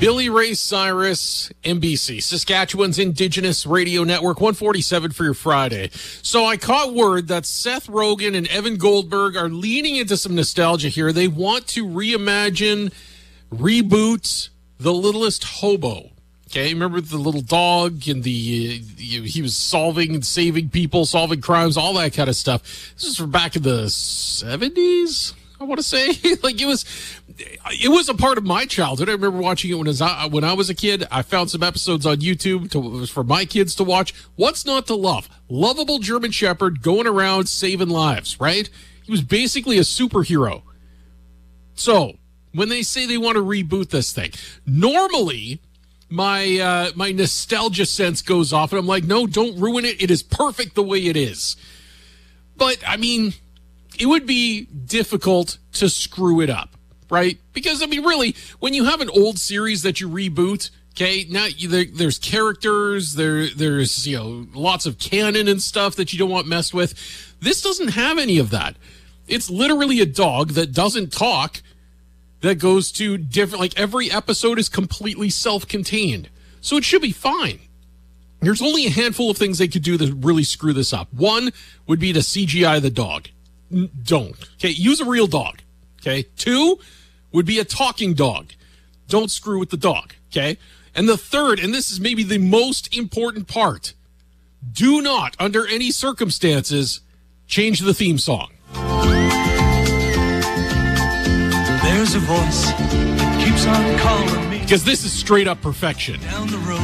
Billy Ray Cyrus, NBC, Saskatchewan's Indigenous Radio Network, 147 for your Friday. So I caught word that Seth Rogen and Evan Goldberg are leaning into some nostalgia here. They want to reimagine, reboot The Littlest Hobo. Okay, remember the little dog and he was solving and saving people, solving crimes, all that kind of stuff. This is from back in the 70s, I want to say. Like it was a part of my childhood. I remember watching it when I was a kid. I found some episodes on YouTube for my kids to watch. What's not to love? Lovable German Shepherd going around saving lives, right? He was basically a superhero. So when they say they want to reboot this thing, normally my nostalgia sense goes off, and I'm like, no, don't ruin it. It is perfect the way it is. But, I mean, it would be difficult to screw it up, right? Because, I mean, really, when you have an old series that you reboot, okay, now there's characters, there's, lots of canon and stuff that you don't want messed with. This doesn't have any of that. It's literally a dog that doesn't talk, that goes to different, like every episode is completely self-contained. So it should be fine. There's only a handful of things they could do to really screw this up. One would be to CGI the dog. Don't. Okay, use a real dog. Okay. Two would be a talking dog. Don't screw with the dog. Okay. And the third, and this is maybe the most important part, do not, under any circumstances, change the theme song. There's a voice that keeps on calling me. Because this is straight up perfection. Down the road.